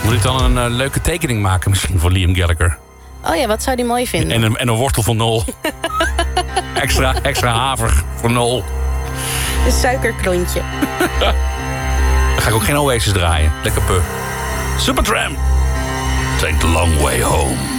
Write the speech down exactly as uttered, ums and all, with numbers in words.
Moet ik dan een uh, leuke tekening maken misschien voor Liam Gallagher? Oh ja, wat zou die mooi vinden? En een, en een wortel van Nol. extra, extra haver voor Nol. Een suikerklontje. Dan ga ik ook geen Oasis draaien. Lekker pu. Supertramp. Take the long way home.